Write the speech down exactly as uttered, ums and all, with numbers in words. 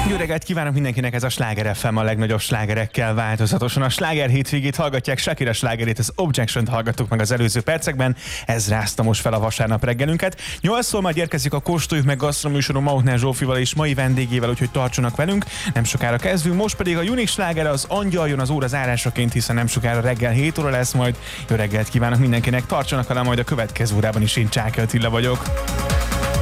Jó reggelt kívánok mindenkinek, ez a Sláger ef em a legnagyobb slágerekkel változatosan. A Sláger hétvégét hallgatják, Shakira slágerét, az Objection-t hallgattuk meg az előző percekben, ez rázta most fel a vasárnap reggelünket. nyolcszor majd érkezik a Kóstoljuk meg gasztroműsorom Mautner Zsófival és mai vendégével, úgyhogy tartsanak velünk, nem sokára kezdünk. Most pedig a Unique sláger az Angyal jön az óra zárásaként, hiszen nem sokára reggel hét óra lesz majd. Jó reggelt kívánok mindenkinek, tartsanak velem, majd a következő órában is én Csáky Attila vagyok.